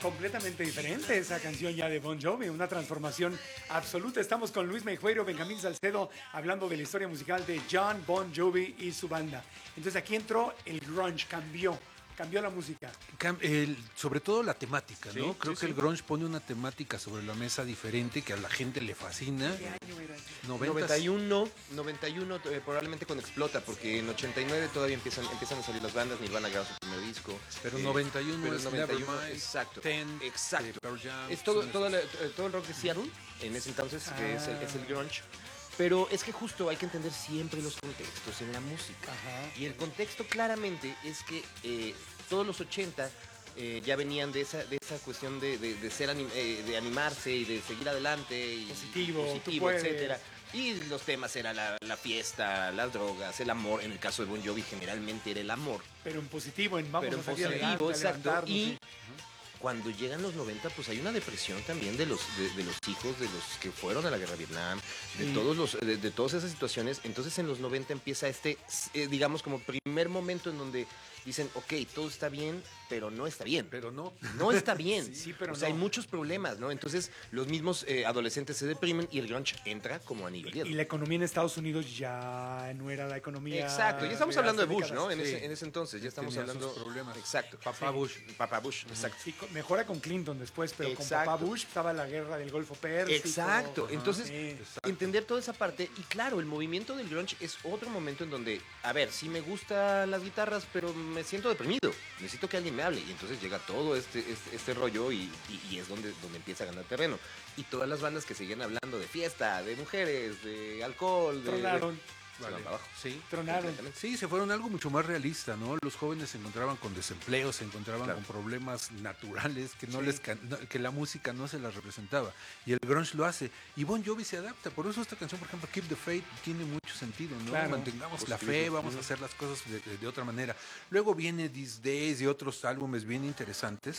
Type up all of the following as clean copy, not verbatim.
completamente diferente esa canción ya de Bon Jovi, una transformación absoluta. Estamos con Luis Meijueiro, Benjamín Salcedo, hablando de la historia musical de John Bon Jovi y su banda. Entonces aquí entró el grunge, cambió la música. Sobre todo la temática, ¿no? Sí, Creo sí, que sí. el grunge pone una temática sobre la mesa diferente que a la gente le fascina. ¿Qué año era? 91, probablemente con Explota, porque en 89 todavía empiezan a salir las bandas, Nirvana graba su primer disco. Pero 91 pero es 91, Nevermind, exacto. Ten, Exacto. Pearl Jam, Es todo, son todo, esos. todo el rock de Seattle, en ese entonces, que es el grunge. Pero es que justo hay que entender siempre los contextos en la música. Ajá. Y el contexto claramente es que todos los 80 ya venían de esa cuestión de ser de animarse y de seguir adelante. Y Positivo, tú puedes. etcétera. Y los temas eran la fiesta, las drogas, el amor. En el caso de Bon Jovi generalmente era el amor. Pero en positivo, en vamos Pero a en salir positivo, adelante, a exacto. levantarnos, Y sí. cuando llegan los 90, pues hay una depresión también de los hijos de los que fueron a la guerra de Vietnam, de Sí. de todas esas situaciones. Entonces en los 90 empieza digamos, como primer momento en donde dicen, ok, todo está bien, pero no está bien. Pero no. No está bien. Sí, pero o sea, no. hay muchos problemas, ¿no? Entonces los mismos adolescentes se deprimen y el grunge entra como anillo al dedo. Y la economía en Estados Unidos ya no era la economía. Exacto, ya estamos hablando de hace Bush, décadas. ¿no? En Sí. ese entonces, ya estamos Tenía hablando. sus problemas. Exacto. Papá Sí. Bush. Papá Bush, exacto. Sí, mejora con Clinton después, pero con papá Exacto. Bush estaba la guerra del Golfo Pérsico. Exacto. Entonces, Sí. entender toda esa parte. Y claro, el movimiento del grunge es otro momento en donde, a ver, sí me gustan las guitarras, pero me siento deprimido. Necesito que alguien me hable. Y entonces llega todo este rollo y es donde empieza a ganar terreno. Y todas las bandas que seguían hablando de fiesta, de mujeres, de alcohol, Tronaron. se van para abajo. Sí. Tronaron. Completamente. Sí, se fueron a algo mucho más realista, ¿no? Los jóvenes se encontraban con desempleo, se encontraban Claro. con problemas naturales que no Sí. que la música no se las representaba. Y el grunge lo hace. Y Bon Jovi se adapta. Por eso esta canción, por ejemplo, Keep the Faith, tiene mucho sentido, ¿no? Claro. Mantengamos la fe, Positivismo. vamos a hacer las cosas de otra manera. Luego viene These Days y otros álbumes bien interesantes,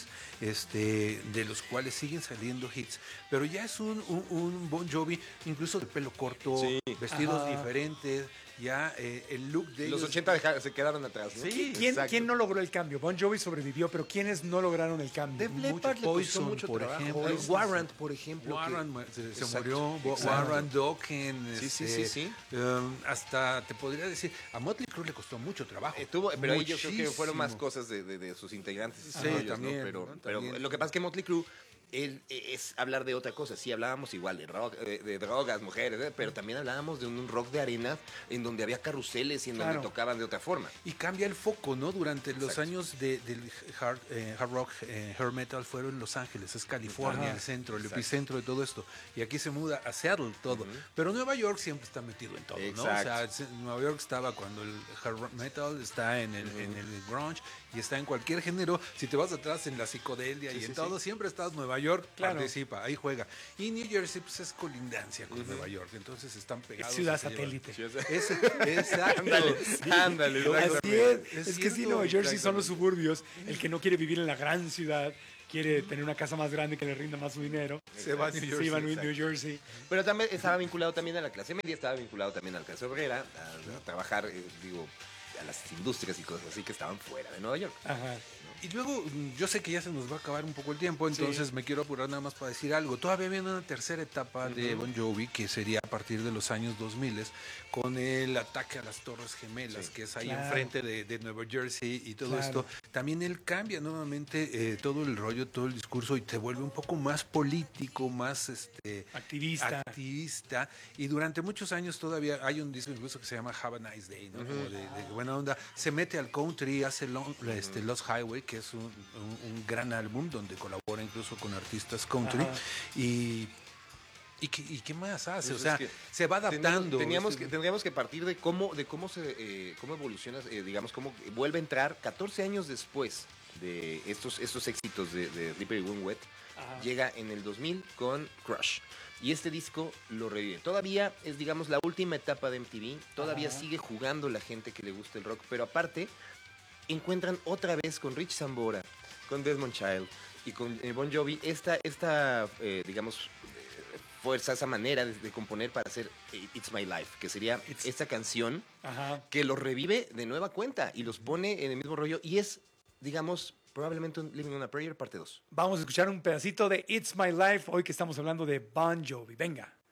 de los cuales siguen saliendo hits. Pero ya es un Bon Jovi, incluso de pelo corto, Sí. vestidos Ajá. diferentes, ya el look de Los ellos. 80 se quedaron atrás, ¿no? Sí, ¿Quién no logró el cambio? Bon Jovi sobrevivió, pero ¿quiénes no lograron el cambio? Def Leppard le costó Poison, mucho por trabajo. ejemplo. El Warrant, por ejemplo. Warren se Exacto, murió, exacto. Warren, Dokken, Sí. hasta te podría decir, a Motley Crue le costó mucho trabajo. Pero ahí yo creo que fueron más Muchísimo. cosas de sus integrantes. y Sí, rollos, ¿no? también, Pero, ¿no? pero También. lo que pasa es que Motley Crue es hablar de otra cosa. Sí, hablábamos igual de rock, de drogas, mujeres, pero también hablábamos de un rock de arena en donde había carruseles y en Claro. donde tocaban de otra forma. Y cambia el foco, ¿no? Durante los Exacto. años del hard rock, hair metal fueron en Los Ángeles, es California, Ajá. el centro, el Exacto. epicentro de todo esto. Y aquí se muda a Seattle todo. Pero Nueva York siempre está metido en todo, ¿no? O Exacto. sea, Nueva York estaba cuando el hard rock metal está en el grunge y está en cualquier género. Si te vas atrás en la psicodelia y en todo, siempre estás Nueva York, Claro. participa, ahí juega. Y New Jersey pues es colindancia con Nueva York, entonces están pegados. Ciudad y se llevan. satélite. Exacto. Ándale, Así es. Es que sí, cierto, Nueva Jersey son exactamente. los suburbios. El que no quiere vivir en la gran ciudad, quiere tener una casa más grande que le rinda más su dinero. Se va a New Jersey. Sí, va a New Jersey. Pero también estaba vinculado también a la clase media, estaba vinculado también a la clase obrera, a trabajar, a las industrias y cosas así que estaban fuera de Nueva York. Ajá. Y luego, yo sé que ya se nos va a acabar un poco el tiempo, entonces me quiero apurar nada más para decir algo. Todavía viene una tercera etapa de Bon Jovi, que sería a partir de los años 2000, con el ataque a las Torres Gemelas, que es ahí Claro. enfrente de Nueva Jersey y todo Claro. esto. También él cambia nuevamente todo el rollo, todo el discurso y te vuelve un poco más político, más activista. Y durante muchos años todavía hay un disco incluso que se llama Have a Nice Day, ¿no? Como de buena onda. Se mete al country, hace Lost Highway, que es un gran álbum donde colabora incluso con artistas country. Ajá. ¿Y qué más hace? Pues O sea, es que se va adaptando. Tendríamos que partir de cómo evoluciona, digamos, cómo vuelve a entrar 14 años después de estos éxitos de Slippery When Wet. Ajá. Llega en el 2000 con Crush. Y este disco lo revive. Todavía es, digamos, la última etapa de MTV. Todavía Ajá. sigue jugando la gente que le gusta el rock. Pero aparte, encuentran otra vez con Rich Sambora, con Desmond Child y con Bon Jovi digamos, fuerza, esa manera de componer para hacer It's My Life, que sería esta canción Ajá. que los revive de nueva cuenta y los pone en el mismo rollo y es, digamos, probablemente un Living on a Prayer parte 2. Vamos a escuchar un pedacito de It's My Life hoy que estamos hablando de Bon Jovi. Venga.